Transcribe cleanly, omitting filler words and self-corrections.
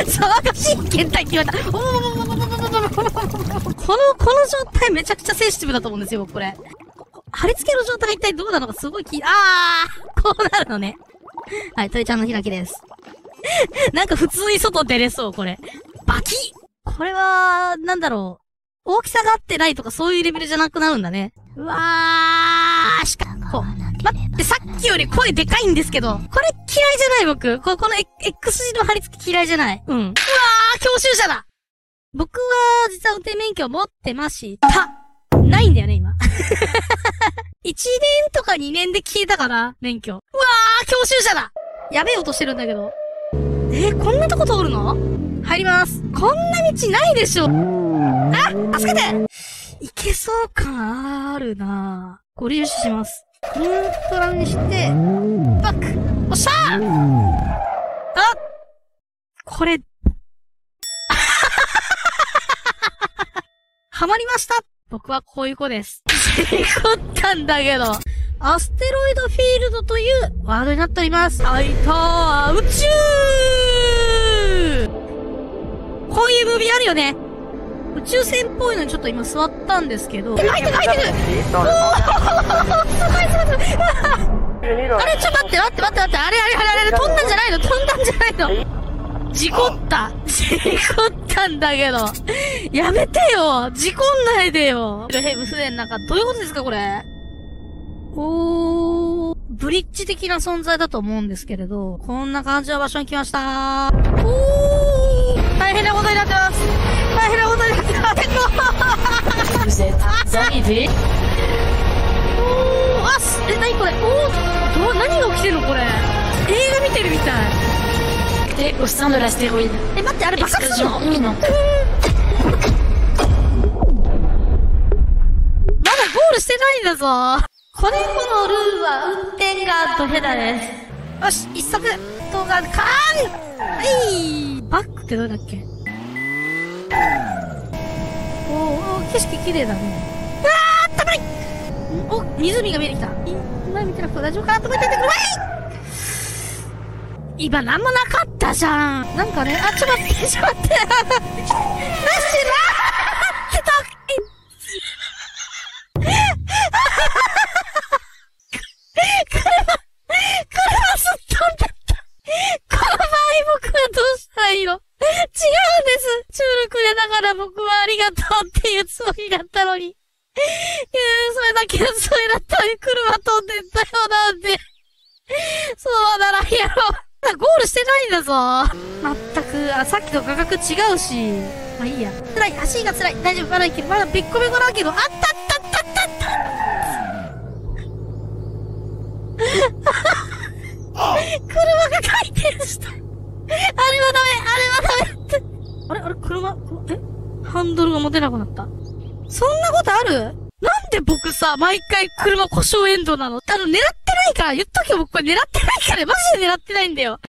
騒がしい検体決まった。この状態めちゃくちゃセンシティブだと思うんですよ、これ。貼り付けの状態が一体どうなのかすごいこうなるのね。はい、鳥ちゃんの開きです。なんか普通に外出れそう、これ。バキッこれは、なんだろう。大きさが合ってないとかそういうレベルじゃなくなるんだね。うわー、待って、さっきより声でかいんですけど。これ嫌いじゃない僕。この X 字の貼り付け嫌いじゃない。うん。うわー、教習車だ僕は、実は運転免許持ってました。ないんだよね、今。1年とか2年で消えたかな、免許。うわー、教習車だやべえ音してるんだけど。こんなとこ通るの？入ります。こんな道ないでしょ。助けていけそう感あるなぁ。ご利用します。ニュートラルにして、バックおっしゃーこれ、はまりました僕はこういう子です。事故ったんだけど。アステロイドフィールドというワードになっております。はいたー、宇宙こういうムービーあるよね。宇宙船っぽいのにちょっと今座ったんですけど。入ってくおーすごいすごいあれちょっと待ってあれ飛んだんじゃないの事故ったんだけど。やめてよ事故んないでよヘブ船の中、どういうことですかこれブリッジ的な存在だと思うんですけれど、こんな感じの場所に来ました大変なことになってます何これ何が起きてるのこれ映画見てるみたい au sein de l'astéroïde. 待ってあれ爆発するの imminente. まだゴールしてないんだぞこのルールは運転がドヘダです。よし、一足動画バックってどれだっけ景色綺麗だね。たまり湖が見えてきた。前見てなくて大丈夫かなと思っててください今なんもなかったじゃん。なんかね、ちょっと待って。なしな車すっ飛んだった。この場合僕はどうしたらいいの？違うんです。チュールくれながら僕はありがとうっていうつもりだったのに。それだったのに車飛んでったよなんで。そうならんやろ。ゴールしてないんだぞ。まったく、さっきと価格違うし。まあいいや。辛い、足が辛い。大丈夫、まだいける。まだべっこべこだけど、車が回転した。あれはダメって。あれハンドルが持てなくなった。そんなことある？なんで僕さ、毎回車故障エンドなの？狙ってないから、言っとけよ、僕これ狙ってないから、マジで狙ってないんだよ。